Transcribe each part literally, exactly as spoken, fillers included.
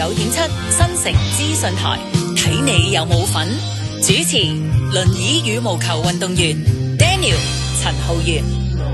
九點七新城資訊台，睇你有冇份。主持輪椅羽毛球運動員 Daniel 陳浩源。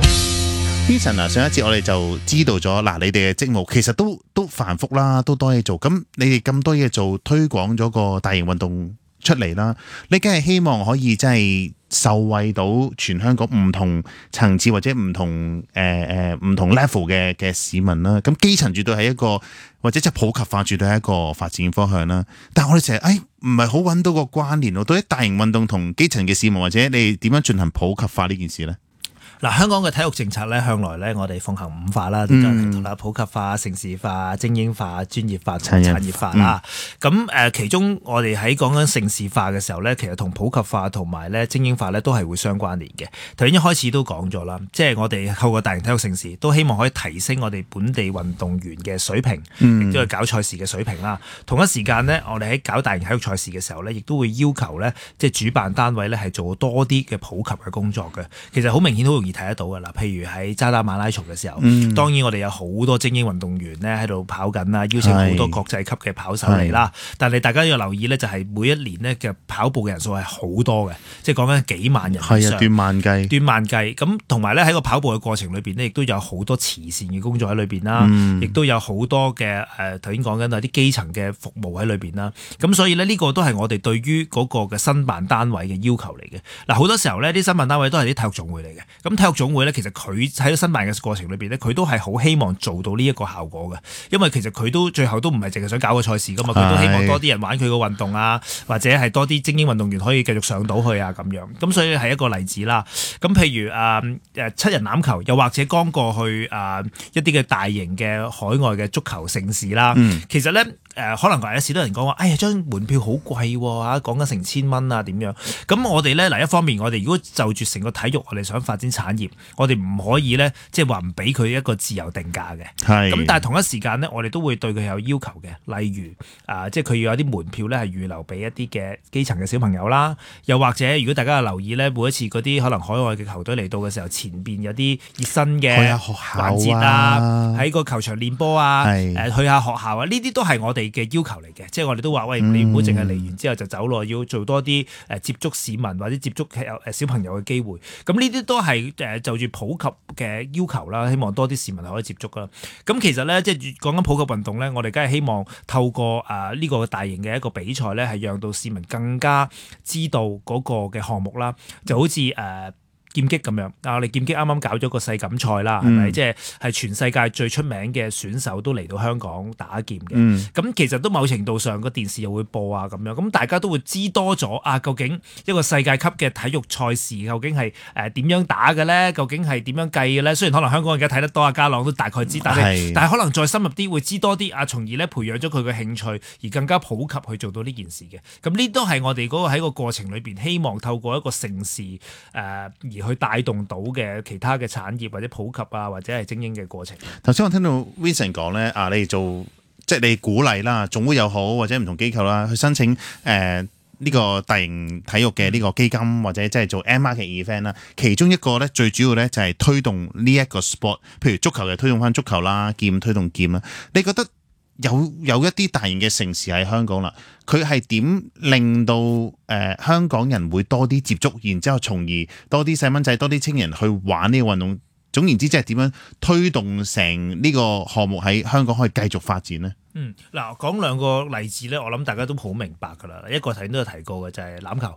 Vincent 啊，上一節我哋就知道咗，嗱，你哋嘅職務其實都都繁複啦，都多嘢做。咁你哋咁多嘢做，推廣咗個大型運動出嚟啦，你梗係希望可以真係受惠到全香港唔同層次或者唔同誒誒唔同 level 嘅嘅市民啦。咁基層絕對係一個，或者即係普及化絕對係一個發展方向啦。但係我哋成日誒唔係好揾到個關聯咯。到底大型運動同基層嘅市民或者你點樣進行普及化呢件事呢？ 嗱，香港嘅體育政策咧，向來咧我哋奉行五化啦，點解提到啦？普及化、城市化、精英化、專業化同產業化啦。咁誒、嗯，其中我哋喺講緊城市化嘅時候咧，其實同普及化同埋咧精英化咧都係會相關聯嘅。頭先一開始都講咗啦，即係我哋透過大型體育盛事，都希望可以提升我哋本地運動員嘅水平，亦都係搞賽事嘅水平啦。同一時間呢，我哋喺搞大型體育賽事嘅時候咧，亦都會要求咧，即係主辦單位咧係做多啲嘅普及嘅工作嘅。其實好明顯，好容易睇得到㗎啦，譬如喺渣打馬拉松嘅時候，嗯、當然我哋有好多精英運動員咧喺度跑緊啦，邀請好多國際級嘅跑手嚟啦。但係大家要留意咧，就係每一年咧嘅跑步嘅人數係好多嘅，即係講緊幾萬人以上， 係啊，斷萬計， 斷萬計。咁同埋咧喺個跑步嘅過程裏邊咧，亦都有好多慈善嘅工作喺裏邊啦，亦、嗯、都有好多嘅誒頭先講緊有啲基層嘅服務喺裏邊啦。咁所以呢，呢、呢個都係我哋對於嗰個嘅申辦單位嘅要求嚟嘅。嗱，好多時候呢啲申辦單位都係啲體育總會嚟嘅。咁體育總會其實佢喺申辦嘅過程裏邊咧，佢都係好希望做到呢一個效果嘅，因為其實佢都最後都唔係淨係想搞個賽事噶嘛，佢都希望多啲人玩佢個運動啊，或者係多啲精英運動員可以繼續上到去啊咁樣。咁所以係一個例子啦。咁譬如啊誒、呃、七人欖球，又或者剛過去啊、呃、一啲嘅大型嘅海外嘅足球盛事啦，嗯、其實咧誒、呃、可能有時都有人講話，哎呀張門票好貴喎嚇，講緊成千蚊啊點樣？咁我哋咧嗱一方面，我哋如果就住成個體育，我哋想發展產業，我哋唔可以咧，即係話唔俾佢一個自由定價嘅。係。咁但係同一時間咧，我哋都會對佢有要求嘅。例如啊、呃，即係佢要有啲門票咧，係預留俾一啲嘅基層嘅小朋友啦。又或者，如果大家有留意咧，每一次嗰啲可能海外嘅球隊嚟到嘅時候，前邊有啲熱身嘅環節啊，喺個球場練波啊，誒、呃、去下學校啊，呢啲都係我哋嘅要求嚟嘅。即係我哋都話，喂，你唔好淨係嚟完之後就走咯，要做多啲誒接觸市民或者接觸誒小朋友嘅機會。咁呢啲都係誒就住普及嘅要求啦，希望多啲市民可以接觸啦。咁其實咧，即係講緊普及運動咧，我哋梗係希望透過啊呢個大型嘅一個比賽咧，係讓到市民更加知道嗰個嘅項目啦，就好似誒。呃劍擊咁樣啊！我哋劍擊啱啱搞咗個世錦賽啦，係咪、嗯？即係係全世界最出名嘅選手都嚟到香港打劍嘅。咁、嗯、其實都某程度上個電視又會播啊咁樣，咁大家都會知多咗啊！究竟一個世界級嘅體育賽事究竟係誒點樣打嘅咧？究竟係點樣計嘅咧？雖然可能香港而家睇得多啊，家朗都大概知，但係但係可能再深入啲會知多啲啊，從而咧培養咗佢嘅興趣，而更加普及去做到呢件事嘅。咁呢都係我哋嗰個喺個過程裏邊，希望透過一個盛事誒、呃、而去帶動到嘅其他嘅產業或者普及啊，或者係精英嘅過程。 頭先我聽到 Vincent 講咧，啊，你做即係你鼓勵啦，總會又好或者唔同機構啦，去申請誒呢、呃這個大型體育嘅呢個基金或者即係做 M R 嘅 event 啦。其中一個咧最主要咧就係推動呢一個 sport， 譬如足球就推動翻足球啦，劍推動劍啦。你覺得有有一啲大型嘅盛事喺香港啦，佢係點令到誒、呃、香港人會多啲接觸，然之後從而多啲細蚊仔、多啲青人去玩呢個運動？總言之，即係點樣推動成呢個項目喺香港可以繼續發展呢？ 嗯，嗱，講兩個例子咧，我諗大家都好明白噶啦。一個頭先都有提過嘅就係欖球。